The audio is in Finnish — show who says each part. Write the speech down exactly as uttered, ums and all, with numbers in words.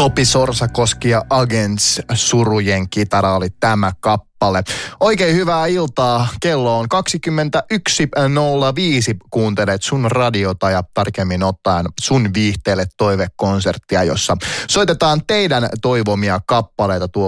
Speaker 1: Topi Sorsakoski ja Agents Surujen kitara oli tämä kappale. Oikein hyvää iltaa. Kello on kaksikymmentäyksi nolla viisi. Kuuntelet sun radiota ja tarkemmin ottaen sun viihteelle toivekonserttia, jossa soitetaan teidän toivomia kappaleita tuo